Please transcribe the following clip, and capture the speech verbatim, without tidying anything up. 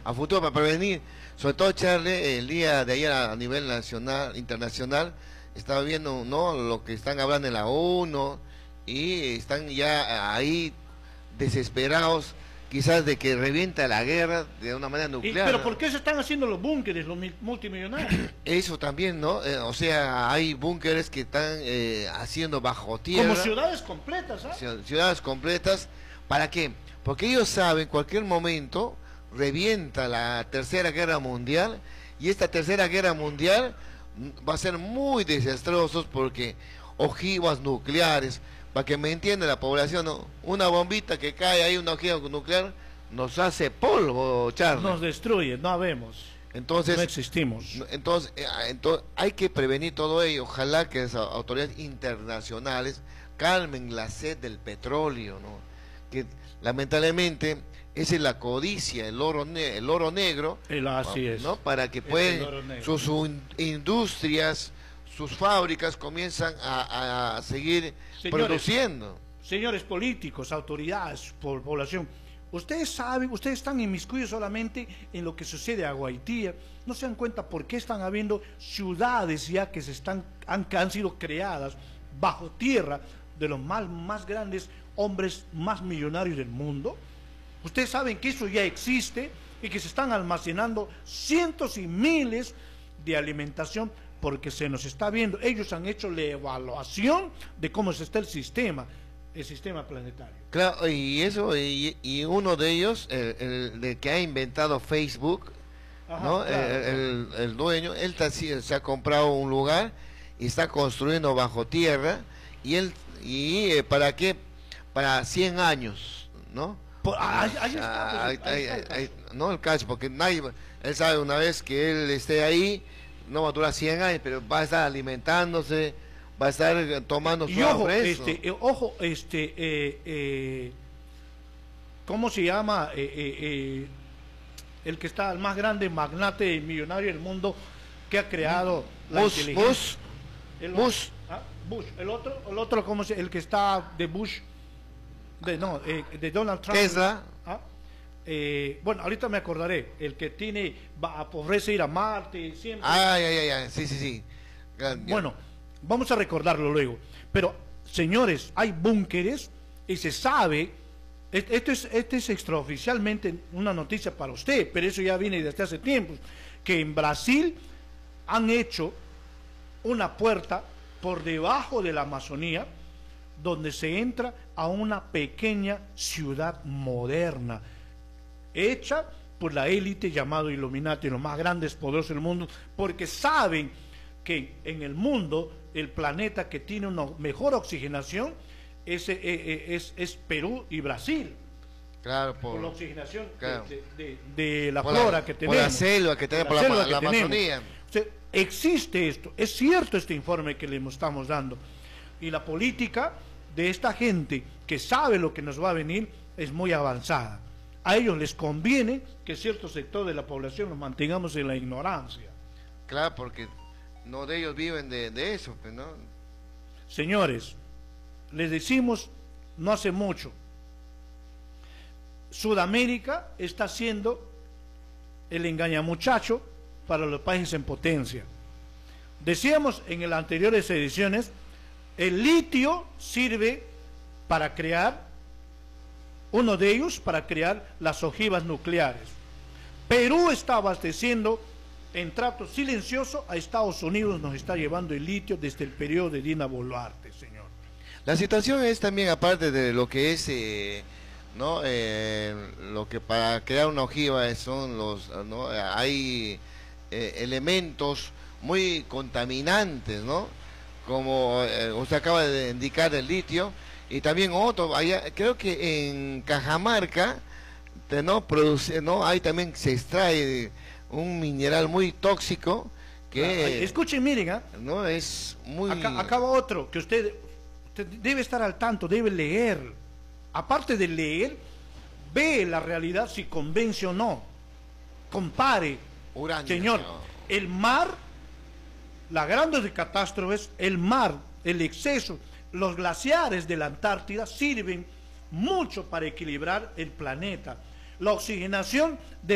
a futuro para prevenir. Sobre todo, Charlie, el día de ayer a, a nivel nacional, internacional, estaba viendo, ¿no?, lo que están hablando en la ONU y están ya ahí desesperados, quizás de que revienta la guerra de una manera nuclear. ¿Y, pero por qué se están haciendo los búnkeres, los multimillonarios? Eso también, ¿no? Eh, o sea, hay búnkeres que están eh, haciendo bajo tierra. Como ciudades completas, ¿ah? Ciudades completas. ¿Para qué? Porque ellos saben, en cualquier momento revienta la tercera guerra mundial, y esta tercera guerra mundial va a ser muy desastrosa porque ojivas nucleares, para que me entienda la población, ¿no?, una bombita que cae ahí, una ojiva nuclear, nos hace polvo, Charlie. Nos destruye, no habemos. Entonces, no existimos. Entonces, eh, entonces, hay que prevenir todo ello. Ojalá que las autoridades internacionales calmen la sed del petróleo, ¿no? Que lamentablemente esa es la codicia, el oro, ne el oro negro, el, así es. ¿no?, para que puedan sus, sus industrias, sus fábricas comienzan a, a seguir señores, produciendo. Señores políticos, autoridades, por población, ustedes saben, ustedes están inmiscuidos solamente en lo que sucede a Guaitía. No se dan cuenta por qué están habiendo ciudades ya que se están han, que han sido creadas bajo tierra de los más, más grandes hombres más millonarios del mundo. Ustedes saben que eso ya existe y que se están almacenando cientos y miles de alimentación porque se nos está viendo. Ellos han hecho la evaluación de cómo está el sistema, el sistema planetario. Claro, y eso, y, y uno de ellos, el, el, el que ha inventado Facebook, Ajá, ¿no? Claro, el, el, el dueño, él se ha comprado un lugar y está construyendo bajo tierra, y él, y eh, ¿para qué? Para cien años, ¿no? Por, ahí, ahí está, pues, ahí, ahí, ahí, ahí, no el caso, porque nadie, él sabe una vez que él esté ahí, no va a durar cien años, pero va a estar alimentándose, va a estar tomando su y ojo, fresco. este, eh, ojo, este, eh, eh, ¿cómo se llama? Eh, eh, eh, el que está, el más grande magnate millonario del mundo que ha creado la Bush, inteligencia. Bush, el, Bush. ¿ah? Bush, el otro, el otro, ¿cómo se? El que está de Bush, de no, eh, de Donald Trump. Tesla. ¿Ah? Eh, bueno, ahorita me acordaré, el que tiene, va a pobreza ir a Marte, siempre. Ay, ay, ay, sí, sí, sí. Bueno, vamos a recordarlo luego. Pero, señores, hay búnkeres y se sabe, esto es, esto es extraoficialmente una noticia para usted, pero eso ya viene desde hace tiempo, que en Brasil han hecho una puerta por debajo de la Amazonía, donde se entra a una pequeña ciudad moderna, hecha por la élite llamado Illuminati, los más grandes poderosos del mundo, porque saben que en el mundo, el planeta que tiene una mejor oxigenación es, es, es, es Perú y Brasil. Claro, por, por la oxigenación claro. de, de, de la por flora la, que tenemos. Por la selva que tenemos, por la, la, la Amazonía. O sea, existe esto, es cierto este informe que le estamos dando. Y la política de esta gente que sabe lo que nos va a venir es muy avanzada. A ellos les conviene que cierto sector de la población nos mantengamos en la ignorancia. Claro, porque no de ellos viven de, de eso, pues, ¿no? Señores, les decimos no hace mucho, Sudamérica está siendo el engañamuchacho para los países en potencia. Decíamos en las anteriores ediciones, el litio sirve para crear, uno de ellos para crear las ojivas nucleares. Perú está abasteciendo en trato silencioso a Estados Unidos, nos está llevando el litio desde el periodo de Dina Boluarte, señor. La situación es también, aparte de lo que es, eh, ¿no? Eh, lo que para crear una ojiva son los, ¿no? Hay eh, elementos muy contaminantes, ¿no? Como eh, usted acaba de indicar el litio, y también otro, allá, creo que en Cajamarca, ¿no? Produce, ¿no? Ahí también se extrae un mineral muy tóxico que... Ah, escuchen, miren, ¿eh? ¿no? Es muy... Acá, acaba otro, que usted, usted debe estar al tanto, debe leer. Aparte de leer, ve la realidad si convence o no. Compare. Uranio, señor, no. El mar, las grandes catástrofes, el mar, el exceso, los glaciares de la Antártida sirven mucho para equilibrar el planeta. La oxigenación de